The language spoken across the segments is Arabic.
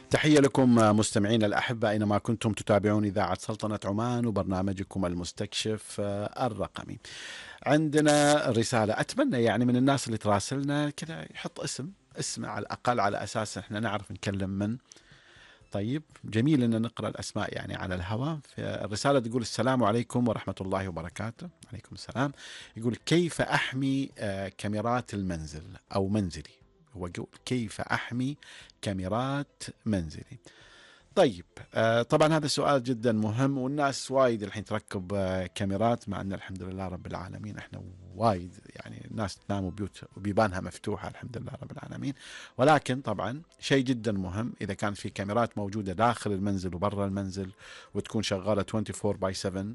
تحية لكم مستمعين الأحبة أينما كنتم تتابعون إذاعة سلطنة عمان وبرنامجكم المستكشف الرقمي. عندنا رسالة، أتمنى يعني من الناس اللي تراسلنا كذا يحط اسم على الأقل، على أساس إحنا نعرف نكلم من. طيب، جميل أن نقرأ الأسماء يعني على الهواء. الرسالة تقول: السلام عليكم ورحمة الله وبركاته. عليكم السلام. يقول: كيف أحمي كاميرات المنزل أو منزلي؟ هو يقول كيف أحمي كاميرات منزلي. طيب، طبعا هذا سؤال جدا مهم، والناس وايد الحين تركب كاميرات، مع أن الحمد لله رب العالمين احنا وايد يعني الناس تنام وبيوت وبيبانها مفتوحة الحمد لله رب العالمين. ولكن طبعا شيء جدا مهم إذا كان في كاميرات موجودة داخل المنزل وبرا المنزل وتكون شغالة 24/7.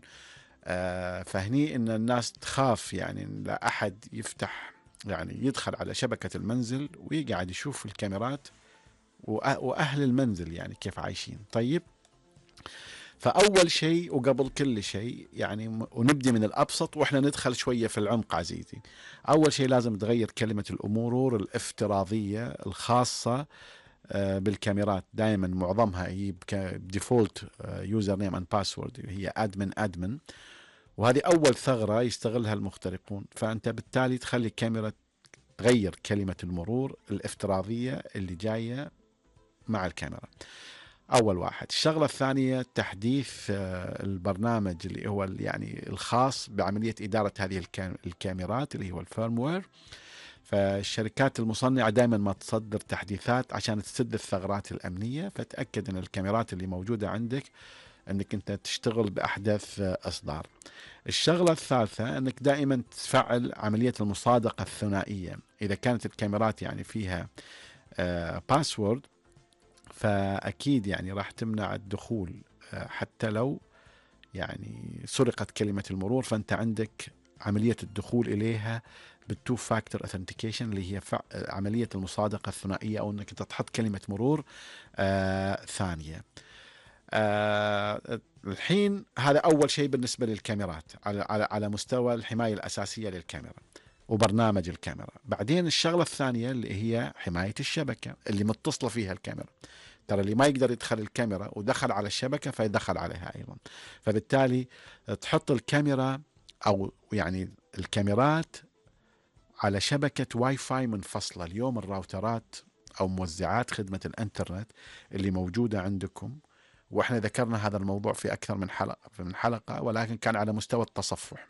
فهني ان الناس تخاف يعني لا أحد يفتح يعني يدخل على شبكة المنزل ويقعد يشوف الكاميرات وأهل المنزل يعني كيف عايشين. طيب، فأول شيء وقبل كل شيء يعني ونبدي من الأبسط وإحنا ندخل شوية في العمق عزيزي. أول شيء لازم تغير كلمة المرور الافتراضية الخاصة بالكاميرات. دائما معظمها هي بديفولت يوزر نيم اند باسورد، هي ادمن. وهذه أول ثغرة يستغلها المخترقون. فأنت بالتالي تخلي كاميرا تغير كلمة المرور الافتراضية اللي جاية مع الكاميرا. أول واحد. الشغلة الثانية تحديث البرنامج اللي هو يعني الخاص بعملية إدارة هذه الكاميرات اللي هو الفيرموير. فالشركات المصنعة دائما ما تصدر تحديثات عشان تسد الثغرات الأمنية، فتأكد أن الكاميرات اللي موجودة عندك أنك أنت تشتغل بأحدث إصدار. الشغلة الثالثة أنك دائما تفعل عملية المصادقة الثنائية. إذا كانت الكاميرات يعني فيها باسورد، فأكيد يعني راح تمنع الدخول حتى لو يعني سرقت كلمة المرور. فأنت عندك عملية الدخول إليها بالتو فاكتور أثنتيكيشن اللي هي عملية المصادقة الثنائية، أو أنك تحط كلمة مرور ثانية. الحين هذا أول شيء بالنسبة للكاميرات على مستوى الحماية الأساسية للكاميرا وبرنامج الكاميرا. بعدين الشغلة الثانية اللي هي حماية الشبكة اللي متصلة فيها الكاميرا. ترى اللي ما يقدر يدخل الكاميرا ودخل على الشبكة فيدخل عليها أيضا. فبالتالي تحط الكاميرا أو يعني الكاميرات على شبكة واي فاي منفصلة. اليوم الراوترات أو موزعات خدمة الانترنت اللي موجودة عندكم، واحنا ذكرنا هذا الموضوع في أكثر من حلقة، ولكن كان على مستوى التصفح،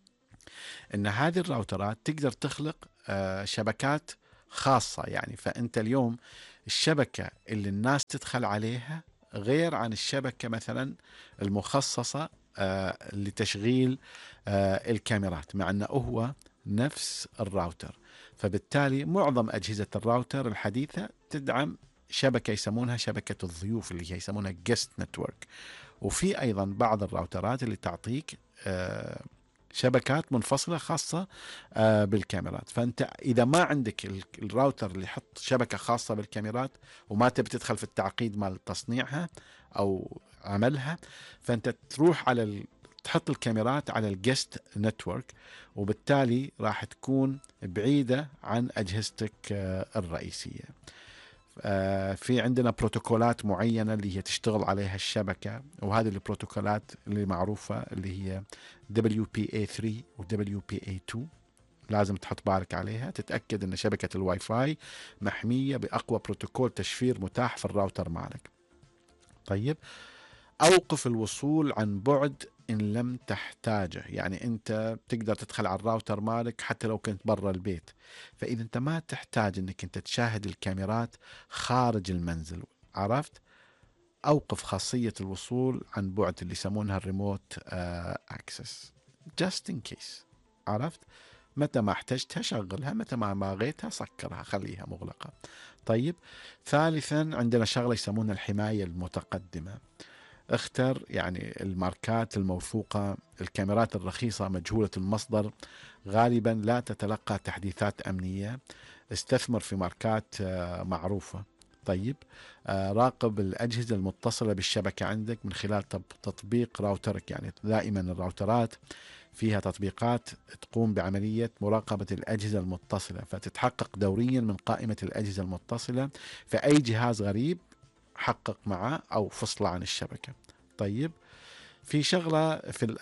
ان هذه الراوترات تقدر تخلق شبكات خاصة. يعني فأنت اليوم الشبكة اللي الناس تدخل عليها غير عن الشبكة مثلا المخصصة لتشغيل الكاميرات، مع أنه هو نفس الراوتر. فبالتالي معظم أجهزة الراوتر الحديثة تدعم شبكة يسمونها شبكة الضيوف اللي هي يسمونها guest network. وفي أيضا بعض الراوترات اللي تعطيك شبكات منفصلة خاصة بالكاميرات. فأنت إذا ما عندك الراوتر اللي يحط شبكة خاصة بالكاميرات وما تبي تدخل في التعقيد مال تصنيعها أو عملها، فأنت تروح على تحط الكاميرات على الجست نتورك، وبالتالي راح تكون بعيدة عن أجهزتك الرئيسية. في عندنا بروتوكولات معينة اللي هي تشتغل عليها الشبكة، وهذه البروتوكولات اللي معروفة اللي هي WPA3 و WPA2. لازم تحط بالك عليها، تتأكد أن شبكة الواي فاي محمية بأقوى بروتوكول تشفير متاح في الراوتر مالك. طيب، أوقف الوصول عن بعد إن لم تحتاجه. يعني أنت تقدر تدخل على الراوتر مالك حتى لو كنت برا البيت. فإذا أنت ما تحتاج أنك أنت تشاهد الكاميرات خارج المنزل، عرفت، أوقف خاصية الوصول عن بعد اللي يسمونها الريموت أكسس just in case. عرفت، متى ما احتجتها شغلها، متى ما باغيتها سكرها خليها مغلقة. طيب، ثالثا عندنا شغلة يسمونها الحماية المتقدمة. اختر يعني الماركات الموثوقة. الكاميرات الرخيصة مجهولة المصدر غالبا لا تتلقى تحديثات أمنية. استثمر في ماركات معروفة. طيب، راقب الأجهزة المتصلة بالشبكة عندك من خلال تطبيق راوترك. يعني دائما الراوترات فيها تطبيقات تقوم بعملية مراقبة الأجهزة المتصلة، فتتحقق دوريا من قائمة الأجهزة المتصلة. فأي جهاز غريب حقق معه أو فصله عن الشبكة. طيب، في شغلة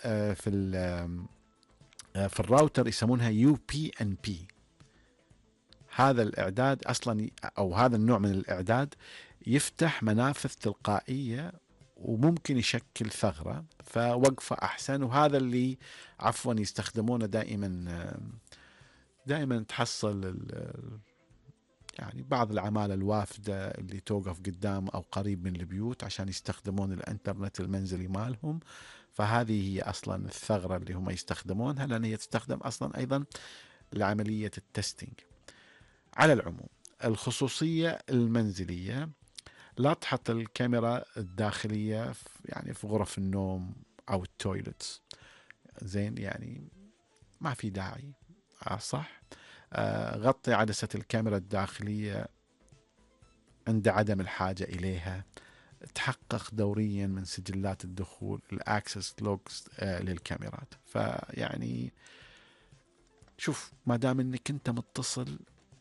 في الراوتر يسمونها UPnP. هذا الإعداد أصلا، أو هذا النوع من الإعداد يفتح منافذ تلقائية وممكن يشكل ثغرة، فوقفه أحسن. وهذا اللي عفوا يستخدمونه دائما تحصل يعني بعض العمالة الوافدة اللي توقف قدام أو قريب من البيوت عشان يستخدمون الإنترنت المنزلي مالهم، فهذه هي أصلا الثغرة اللي هم يستخدمونها، لأن هي تستخدم أصلا أيضا لعملية التستنج. على العموم، الخصوصية المنزلية، لا تحط الكاميرا الداخلية يعني في غرف النوم أو التويلتس، زين، يعني ما في داعي. صح. غطي عدسة الكاميرا الداخلية عند عدم الحاجة إليها. تحقق دوريا من سجلات الدخول، الأكسس لوجز للكاميرات. فيعني شوف، ما دام انك انت متصل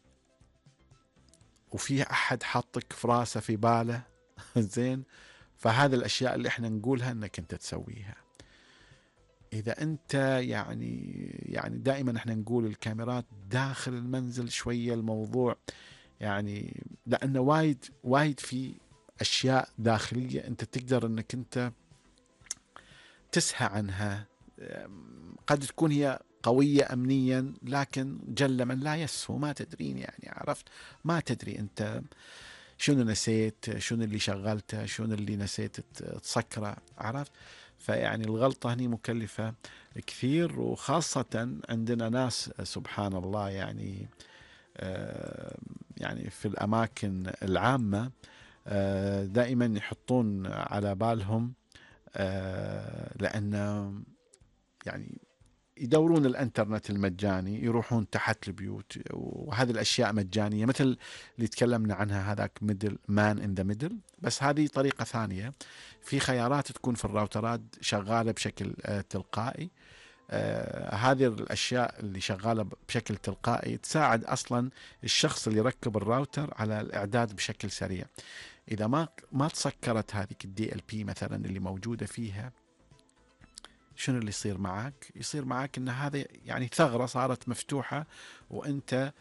وفي احد حاطك في راسه في باله زين، فهذه الاشياء اللي احنا نقولها انك انت تسويها. اذا انت يعني دائما احنا نقول الكاميرات داخل المنزل، شوية الموضوع يعني، لانه وايد في اشياء داخلية انت تقدر انك انت تسهى عنها. قد تكون هي قوية أمنيا، لكن جل من لا يسهو، ما تدرين يعني، عرفت؟ ما تدري أنت شنو نسيت، شنو اللي شغلته، شنو اللي نسيت تسكره، عرفت؟ فيعني الغلطة هني مكلفة كثير، وخاصة عندنا ناس سبحان الله يعني في الأماكن العامة دائما يحطون على بالهم، لأن يعني يدورون الانترنت المجاني، يروحون تحت البيوت، وهذه الاشياء مجانيه، مثل اللي تكلمنا عنها هذاك ميدل مان ان ذا ميدل. بس هذه طريقه ثانيه، في خيارات تكون في الراوترات شغاله بشكل تلقائي. هذه الاشياء اللي شغاله بشكل تلقائي تساعد اصلا الشخص اللي يركب الراوتر على الاعداد بشكل سريع. اذا ما تسكرت هذه الدي ال بي مثلا اللي موجوده فيها، شنو اللي يصير معك؟ يصير معك ان هذا يعني ثغرة صارت مفتوحة، وانت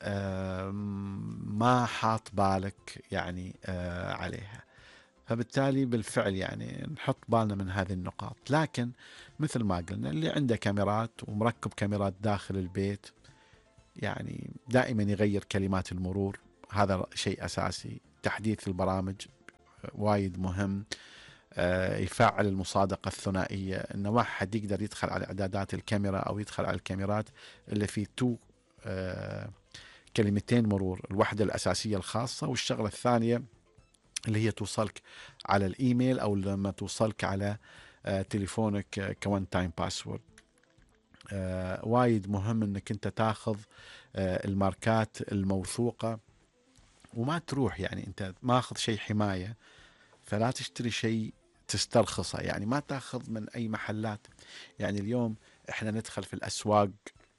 ما حاط بالك يعني عليها. فبالتالي بالفعل يعني نحط بالنا من هذه النقاط. لكن مثل ما قلنا، اللي عنده كاميرات ومركب كاميرات داخل البيت، يعني دائما يغير كلمات المرور، هذا شيء أساسي. تحديث البرامج وايد مهم. يفعل المصادقة الثنائية، انه ما حد يقدر يدخل على اعدادات الكاميرا او يدخل على الكاميرات الا في كلمتين مرور، الوحدة الاساسية الخاصة، والشغلة الثانية اللي هي توصلك على الايميل، او لما توصلك على تليفونك كون تايم باسورد. وايد مهم انك انت تاخذ الماركات الموثوقة، وما تروح يعني انت ماخذ شيء حماية، فلا تشتري شيء تسترخصه، يعني ما تاخذ من اي محلات. يعني اليوم احنا ندخل في الاسواق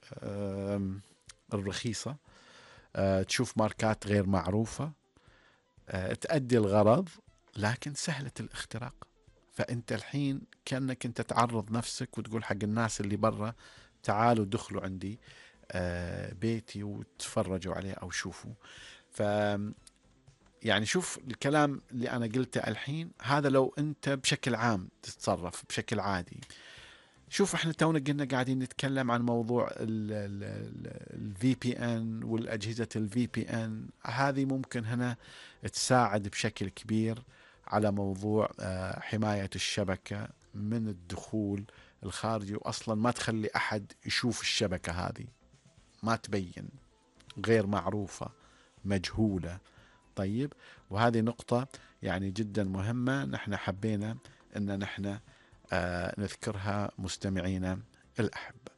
الرخيصة، تشوف ماركات غير معروفة، تأدي الغرض لكن سهلة الاختراق. فانت الحين كأنك انت تعرض نفسك وتقول حق الناس اللي برا تعالوا دخلوا عندي بيتي وتفرجوا عليه او شوفوا. ف يعني شوف الكلام اللي أنا قلته الحين، هذا لو أنت بشكل عام تتصرف بشكل عادي. شوف احنا تونا قلنا قاعدين نتكلم عن موضوع الفي بي ان والأجهزة الفي بي ان، هذه ممكن هنا تساعد بشكل كبير على موضوع حماية الشبكة من الدخول الخارجي، وأصلا ما تخلي أحد يشوف الشبكة هذه، ما تبين، غير معروفة، مجهولة. طيب، وهذه نقطة يعني جدا مهمة، نحن حبينا أن نحن نذكرها مستمعينا الأحبة.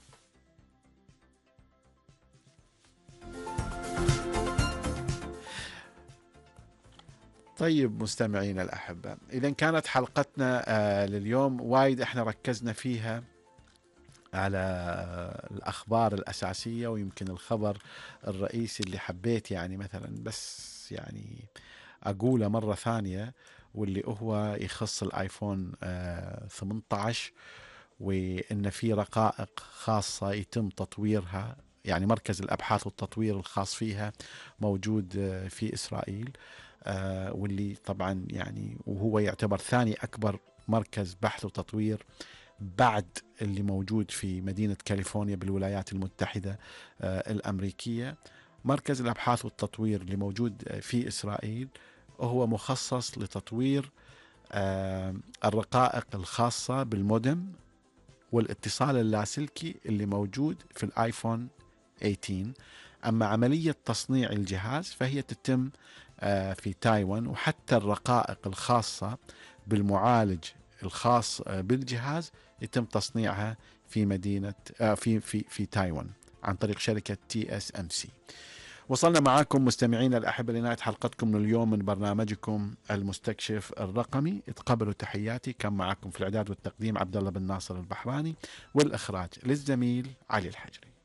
طيب مستمعينا الأحبة، إذا كانت حلقتنا لليوم وايد احنا ركزنا فيها على الأخبار الأساسية، ويمكن الخبر الرئيسي اللي حبيت يعني مثلا بس يعني أقوله مرة ثانية، واللي هو يخص الآيفون 18، وإن في رقائق خاصة يتم تطويرها، يعني مركز الأبحاث والتطوير الخاص فيها موجود في إسرائيل. واللي طبعا يعني وهو يعتبر ثاني أكبر مركز بحث وتطوير بعد اللي موجود في مدينة كاليفورنيا بالولايات المتحدة الأمريكية. مركز الأبحاث والتطوير اللي موجود في إسرائيل هو مخصص لتطوير الرقائق الخاصة بالمودم والاتصال اللاسلكي اللي موجود في الآيفون 18. أما عملية تصنيع الجهاز فهي تتم في تايوان، وحتى الرقائق الخاصة بالمعالج الخاص بالجهاز يتم تصنيعها في مدينة في تايوان عن طريق شركة TSMC. وصلنا معاكم مستمعينا الأحبة لنهاية حلقتكم اليوم من برنامجكم المستكشف الرقمي. اتقبلوا تحياتي. كان معكم في الإعداد والتقديم عبد الله بن ناصر البحراني، والإخراج للزميل علي الحجري.